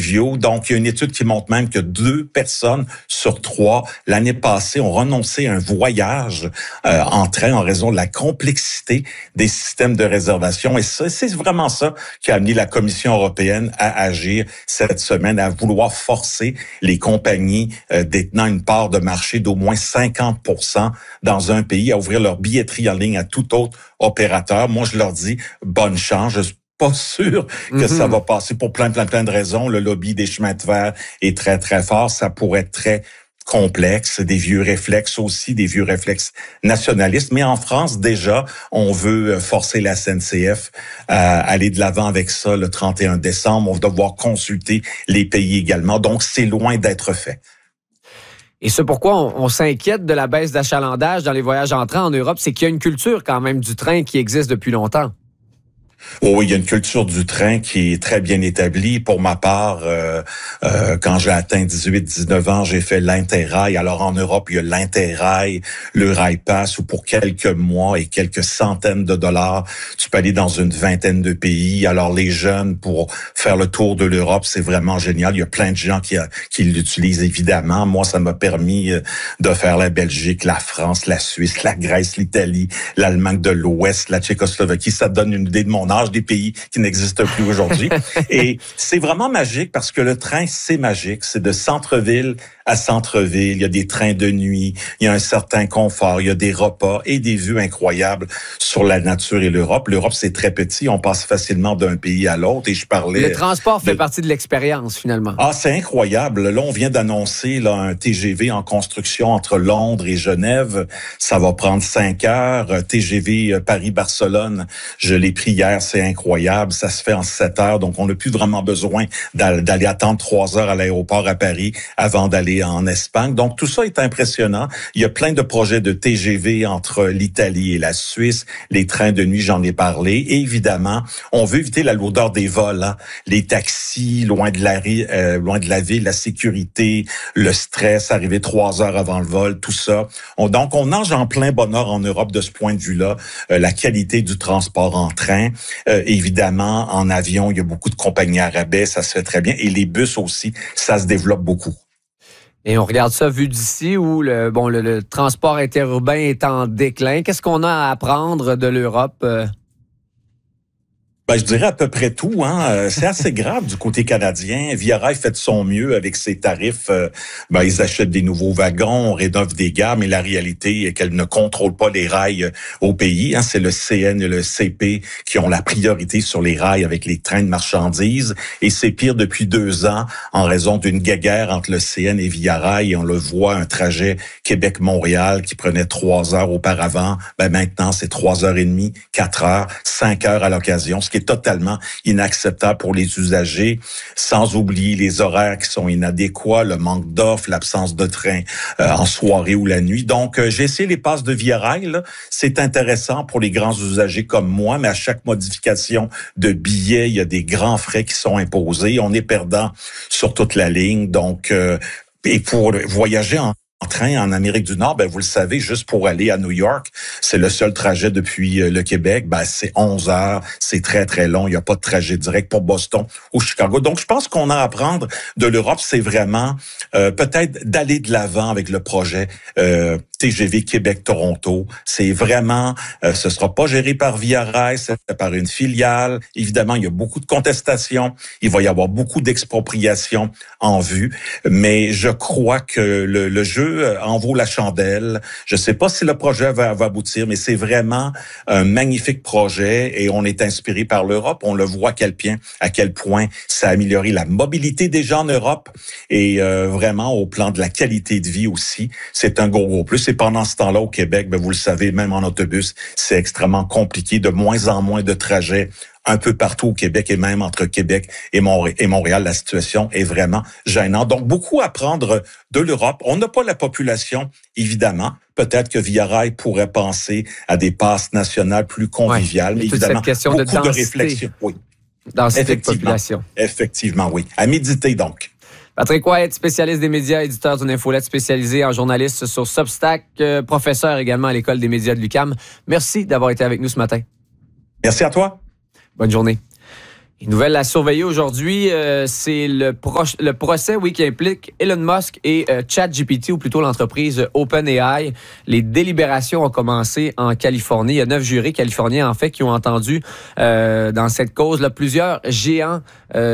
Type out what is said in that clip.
pluviaux. Donc, il y a une étude qui montre même que 2 personnes sur 3 l'année passée ont renoncé à un voyage en train en raison de la complexité des systèmes de réservation. Et ça, c'est vraiment ça qui a amené la Commission européenne à agir cette semaine, à vouloir forcer les compagnies détenant une part de marché d'au moins 50% dans un pays à ouvrir leur billetterie en ligne à tout autre opérateur. Moi, je leur dis bonne chance. Je suis pas sûr que ça va passer pour plein de raisons. Le lobby des chemins de fer est très, très fort. Ça pourrait être très complexe, des vieux réflexes aussi, des vieux réflexes nationalistes. Mais en France, déjà, on veut forcer la SNCF à aller de l'avant avec ça le 31 décembre. On va devoir consulter les pays également. Donc, c'est loin d'être fait. Et ce pourquoi on s'inquiète de la baisse d'achalandage dans les voyages entrants en Europe, c'est qu'il y a une culture quand même du train qui existe depuis longtemps. Oui, il y a une culture du train qui est très bien établie. Pour ma part, quand j'ai atteint 18-19 ans, j'ai fait l'Interrail. Alors en Europe, il y a l'Interrail, le RailPass, où pour quelques mois et quelques centaines de dollars, tu peux aller dans une vingtaine de pays. Alors les jeunes, pour faire le tour de l'Europe, c'est vraiment génial. Il y a plein de gens qui l'utilisent évidemment. Moi, ça m'a permis de faire la Belgique, la France, la Suisse, la Grèce, l'Italie, l'Allemagne de l'Ouest, la Tchécoslovaquie. Ça te donne une idée de mon âge, des pays qui n'existent plus aujourd'hui. Et c'est vraiment magique parce que le train, c'est magique. C'est de centre-ville à centre-ville. Il y a des trains de nuit. Il y a un certain confort. Il y a des repas et des vues incroyables sur la nature et l'Europe. L'Europe, c'est très petit. On passe facilement d'un pays à l'autre. Et je parlais... Le transport fait partie de l'expérience, finalement. Ah, c'est incroyable. Là, on vient d'annoncer un TGV en construction entre Londres et Genève. Ça va prendre 5 heures. TGV Paris-Barcelone, je l'ai pris hier. C'est incroyable. Ça se fait en 7 heures. Donc, on n'a plus vraiment besoin d'aller attendre 3 heures à l'aéroport à Paris avant d'aller en Espagne. Donc, tout ça est impressionnant. Il y a plein de projets de TGV entre l'Italie et la Suisse. Les trains de nuit, j'en ai parlé. Et évidemment, on veut éviter la lourdeur des vols, hein. Les taxis, loin de la ville, la sécurité, le stress, arriver 3 heures avant le vol, tout ça. Donc, on nage en plein bonheur en Europe de ce point de vue-là. La qualité du transport en train. Évidemment, en avion, il y a beaucoup de compagnies à rabais, ça se fait très bien. Et les bus aussi, ça se développe beaucoup. Et on regarde ça vu d'ici où le transport interurbain est en déclin. Qu'est-ce qu'on a à apprendre de l'Europe? Je dirais à peu près tout, hein. C'est assez grave du côté canadien. Via Rail fait de son mieux avec ses tarifs. Ils achètent des nouveaux wagons, on rénove des gares, mais la réalité est qu'elle ne contrôle pas les rails au pays, hein. C'est le CN et le CP qui ont la priorité sur les rails avec les trains de marchandises. Et c'est pire depuis 2 ans en raison d'une guéguerre entre le CN et Via Rail. Et on le voit, un trajet Québec-Montréal qui prenait 3 heures auparavant. Maintenant, c'est 3h30, 4 heures, 5 heures à l'occasion, ce qui est totalement inacceptable pour les usagers, sans oublier les horaires qui sont inadéquats, le manque d'offres, l'absence de train en soirée ou la nuit. Donc, j'ai essayé les passes de Via Rail, là. C'est intéressant pour les grands usagers comme moi, mais à chaque modification de billet, il y a des grands frais qui sont imposés. On est perdant sur toute la ligne. Donc, et pour voyager en train en Amérique du Nord, vous le savez, juste pour aller à New York, c'est le seul trajet depuis le Québec. C'est 11 heures, c'est très, très long. Il n'y a pas de trajet direct pour Boston ou Chicago. Donc, je pense qu'on a à apprendre de l'Europe, c'est vraiment peut-être d'aller de l'avant avec le projet TGV Québec-Toronto. C'est vraiment, ce sera pas géré par Via Rail, c'est par une filiale. Évidemment, il y a beaucoup de contestations. Il va y avoir beaucoup d'expropriations en vue. Mais je crois que le jeu en vaut la chandelle. Je sais pas si le projet va aboutir, mais c'est vraiment un magnifique projet et on est inspiré par l'Europe. On le voit à quel point ça a amélioré la mobilité des gens en Europe et vraiment au plan de la qualité de vie aussi. C'est un gros plus. Et pendant ce temps-là, au Québec, vous le savez, même en autobus, c'est extrêmement compliqué. De moins en moins de trajets un peu partout au Québec et même entre Québec et Montréal, la situation est vraiment gênante. Donc, beaucoup à prendre de l'Europe. On n'a pas la population, évidemment. Peut-être que Via Rail pourrait penser à des passes nationales plus conviviales. Ouais, mais évidemment, cette question beaucoup de densité, réflexion. Oui. Densité de population. Effectivement, oui. À méditer, donc. Patrick White, spécialiste des médias, éditeur d'une infolette spécialisée en journaliste sur Substack, professeur également à l'École des médias de l'UQAM. Merci d'avoir été avec nous ce matin. Merci à toi. Bonne journée. Une nouvelle à surveiller aujourd'hui, c'est le procès qui implique Elon Musk et ChatGPT, ou plutôt l'entreprise OpenAI. Les délibérations ont commencé en Californie. Il y a 9 jurés californiens, en fait, qui ont entendu dans cette cause là, plusieurs géants